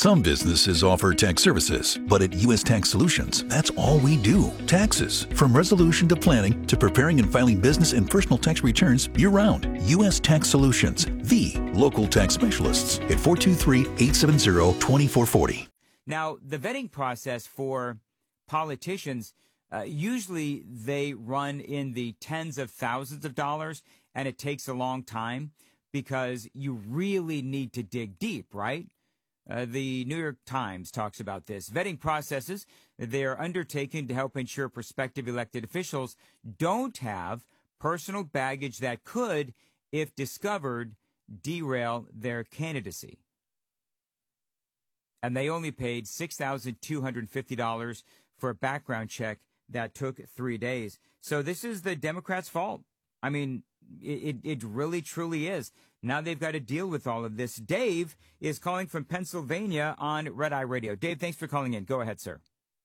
Some businesses offer tax services, but at U.S. Tax Solutions, that's all we do. Taxes. From resolution to planning to preparing and filing business and personal tax returns year-round. U.S. Tax Solutions, the local tax specialists at 423-870-2440. Now, the vetting process for politicians, usually they run in the tens of thousands of dollars, and it takes a long time because you really need to dig deep, right? The New York Times talks about this. Vetting processes, they are undertaken to help ensure prospective elected officials don't have personal baggage that could, if discovered, derail their candidacy. And they only paid $6,250 for a background check that took 3 days. So this is the Democrats' fault. I mean, it really, truly is. Now they've got to deal with all of this. Dave is calling from Pennsylvania on Red Eye Radio. Dave, thanks for calling in. Go ahead, sir.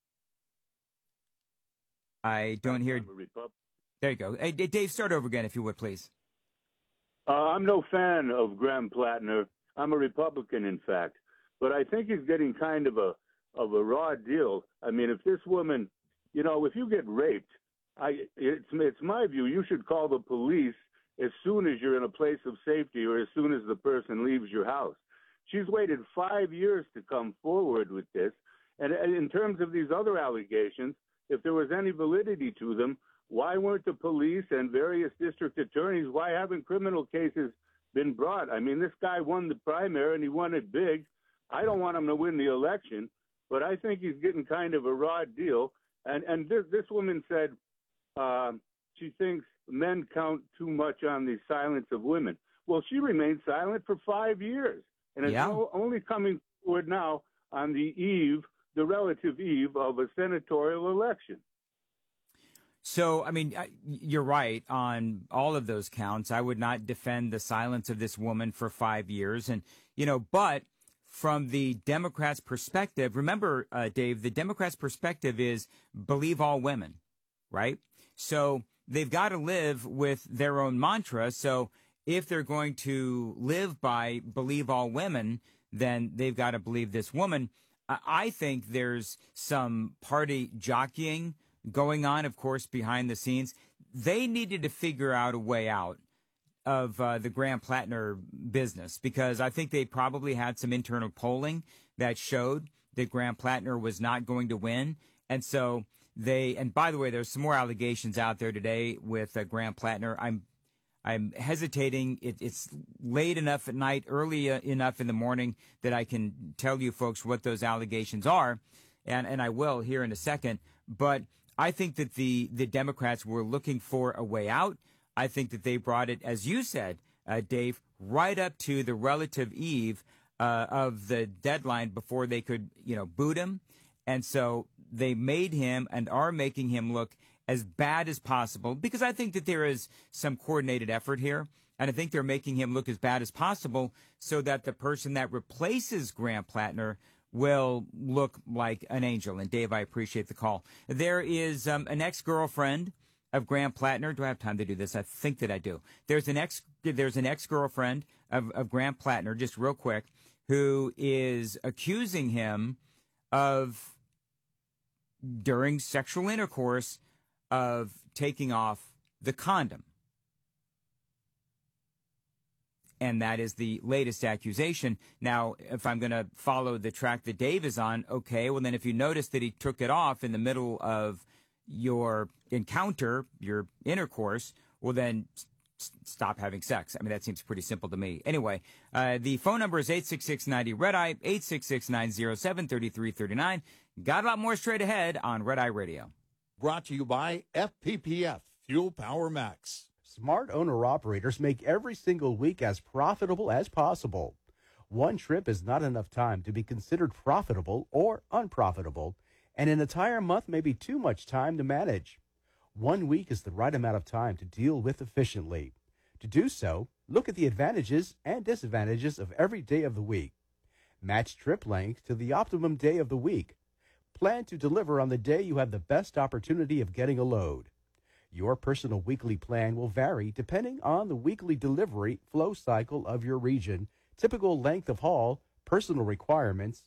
I don't hear. There you go. Hey, Dave, start over again, if you would, please. I'm no fan of Graham Plattner. I'm a Republican, in fact. But I think he's getting kind of a raw deal. I mean, if this woman, you know, if you get raped, it's my view, you should call the police as soon as you're in a place of safety or as soon as the person leaves your house. She's waited 5 years to come forward with this. And in terms of these other allegations, if there was any validity to them, why weren't the police and various district attorneys, why haven't criminal cases been brought? I mean, this guy won the primary and he won it big. I don't want him to win the election, but I think he's getting kind of a raw deal. And this woman said she thinks men count too much on the silence of women. Well, she remained silent for 5 years, and it's only coming forward now on the relative eve of a senatorial election. So, I mean, you're right on all of those counts. I would not defend the silence of this woman for 5 years. And, you know, but from the Democrats' perspective, remember, Dave, the Democrats' perspective is believe all women, right? So they've got to live with their own mantra. So if they're going to live by believe all women, then they've got to believe this woman. I think there's some party jockeying going on, of course, behind the scenes. They needed to figure out a way out of the Graham Plattner business, because I think they probably had some internal polling that showed that Graham Plattner was not going to win. And so and by the way, there's some more allegations out there today with Graham Plattner. I'm hesitating. It's late enough at night, early enough in the morning that I can tell you folks what those allegations are. And I will here in a second. But I think that the Democrats were looking for a way out. I think that they brought it, as you said, Dave, right up to the relative eve of the deadline before they could, boot him. And so they made him and are making him look as bad as possible, because I think that there is some coordinated effort here. And I think they're making him look as bad as possible so that the person that replaces Graham Plattner will look like an angel. And Dave, I appreciate the call. There is an ex-girlfriend of Graham Plattner. Do I have time to do this? I think that I do. There's an ex-girlfriend of Graham Plattner, just real quick, who is accusing him of, during sexual intercourse, of taking off the condom. And that is the latest accusation. Now, if I'm going to follow the track that Dave is on, okay, well, then if you notice that he took it off in the middle of your encounter, your intercourse, well, then stop having sex. I mean, that seems pretty simple to me. Anyway, the phone number is 866-90-RED-EYE, 866-907-3339. Got a lot more straight ahead on Red Eye Radio. Brought to you by FPPF, Fuel Power Max. Smart owner-operators make every single week as profitable as possible. One trip is not enough time to be considered profitable or unprofitable, and an entire month may be too much time to manage. 1 week is the right amount of time to deal with efficiently. To do so, look at the advantages and disadvantages of every day of the week. Match trip length to the optimum day of the week. Plan to deliver on the day you have the best opportunity of getting a load. Your personal weekly plan will vary depending on the weekly delivery flow cycle of your region, typical length of haul, personal requirements,